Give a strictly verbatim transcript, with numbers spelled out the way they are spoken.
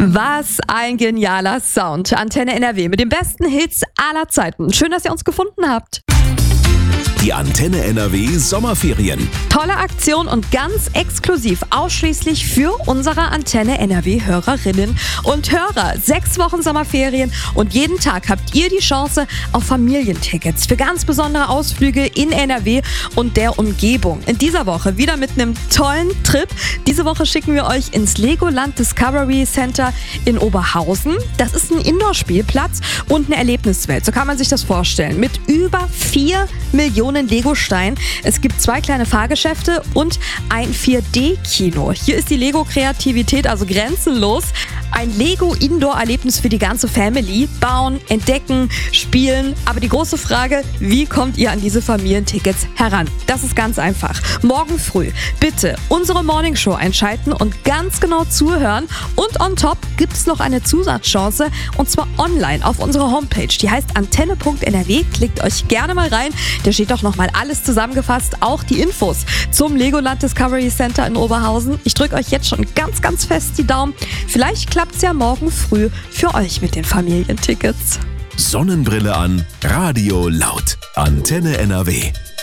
Was ein genialer Sound. Antenne N R W mit den besten Hits aller Zeiten. Schön, dass ihr uns gefunden habt. Die Antenne N R W Sommerferien. Tolle Aktion und ganz exklusiv ausschließlich für unsere Antenne N R W-Hörerinnen und Hörer. Sechs Wochen Sommerferien und jeden Tag habt ihr die Chance auf Familientickets für ganz besondere Ausflüge in N R W und der Umgebung. In dieser Woche wieder mit einem tollen Trip. Diese Woche schicken wir euch ins Legoland Discovery Center in Oberhausen. Das ist ein Indoor-Spielplatz und eine Erlebniswelt. So kann man sich das vorstellen. Mit über vier Millionen Lego-Steinen. Es gibt zwei kleine Fahrgeschäfte und ein vier D Kino. Hier ist die Lego-Kreativität also grenzenlos. Ein Lego-Indoor-Erlebnis für die ganze Family. Bauen, entdecken, spielen. Aber die große Frage, wie kommt ihr an diese Familientickets heran? Das ist ganz einfach. Morgen früh bitte unsere Morningshow einschalten und ganz genau zuhören. Und on top gibt es noch eine Zusatzchance und zwar online auf unserer Homepage. Die heißt antenne punkt n r w. Klickt euch gerne mal rein. Da steht doch nochmal alles zusammengefasst, auch die Infos zum Legoland Discovery Center in Oberhausen. Ich drücke euch jetzt schon ganz, ganz fest die Daumen. Vielleicht klappt es ja morgen früh für euch mit den Familientickets. Sonnenbrille an, Radio laut. Antenne N R W.